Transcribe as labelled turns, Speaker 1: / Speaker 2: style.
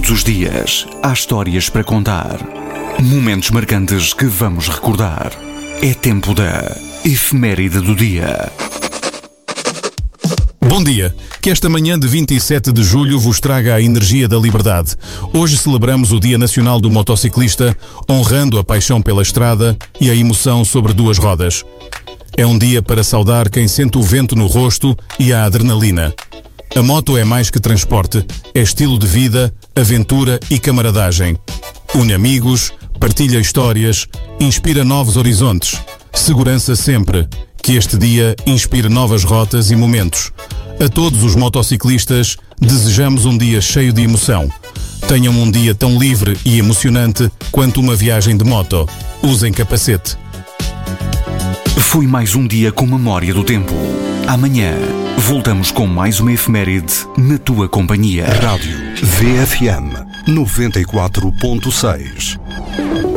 Speaker 1: Todos os dias há histórias para contar. Momentos marcantes que vamos recordar. É tempo da Efeméride do Dia.
Speaker 2: Bom dia, que esta manhã de 27 de julho vos traga a energia da liberdade. Hoje celebramos o Dia Nacional do Motociclista, honrando a paixão pela estrada e a emoção sobre duas rodas. É um dia para saudar quem sente o vento no rosto e a adrenalina. A moto é mais que transporte, é estilo de vida, aventura e camaradagem. Une amigos, partilha histórias, inspira novos horizontes. Segurança sempre. Que este dia inspire novas rotas e momentos. A todos os motociclistas, desejamos um dia cheio de emoção. Tenham um dia tão livre e emocionante quanto uma viagem de moto. Usem capacete.
Speaker 1: Foi mais um dia com memória do tempo. Amanhã voltamos com mais uma efeméride na tua companhia.
Speaker 3: Rádio VFM 94.6.